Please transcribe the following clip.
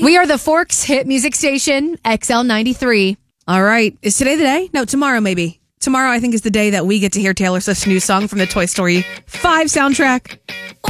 We are the Forks Hit Music Station, XL93. All right. Is today the day? No, tomorrow maybe. Tomorrow I think is the day that we get to hear Taylor Swift's new song from the Toy Story 5 soundtrack.